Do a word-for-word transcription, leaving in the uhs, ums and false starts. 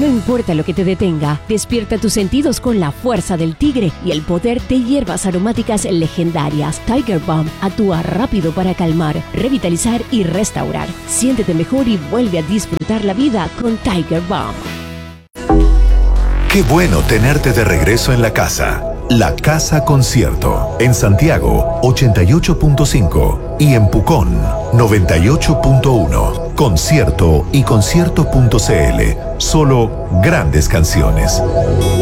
importa lo que te detenga, despierta tus sentidos con la fuerza del tigre y el poder de hierbas aromáticas legendarias. Tiger Balm actúa rápido para calmar, revitalizar y restaurar. Siéntete mejor y vuelve a disfrutar la vida con Tiger Balm. Qué bueno tenerte de regreso en la casa. La Casa Concierto. En Santiago, ochenta y ocho punto cinco. Y en Pucón, noventa y ocho punto uno. Concierto y concierto punto c l. Solo grandes canciones.